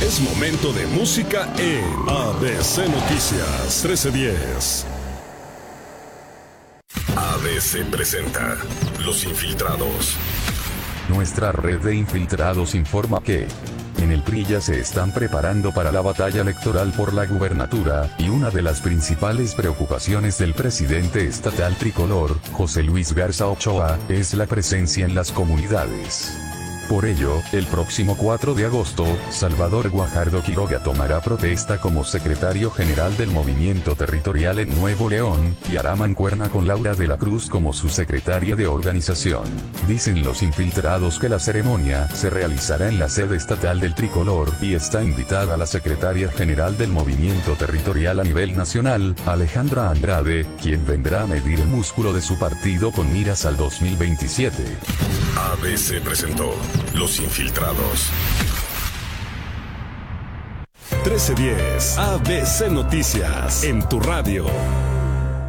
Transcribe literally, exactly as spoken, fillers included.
Es momento de música en A B C Noticias trece diez. A B C presenta Los Infiltrados. Nuestra red de infiltrados informa que en el P R I ya se están preparando para la batalla electoral por la gubernatura, y una de las principales preocupaciones del presidente estatal tricolor, José Luis Garza Ochoa, es la presencia en las comunidades. Por ello, el próximo cuatro de agosto, Salvador Guajardo Quiroga tomará protesta como secretario general del Movimiento Territorial en Nuevo León, y hará mancuerna con Laura de la Cruz como su secretaria de organización. Dicen los infiltrados que la ceremonia se realizará en la sede estatal del tricolor, y está invitada la secretaria general del Movimiento Territorial a nivel nacional, Alejandra Andrade, quien vendrá a medir el músculo de su partido con miras al dos mil veintisiete. A B C presentó Los Infiltrados. trece diez A B C Noticias en tu radio.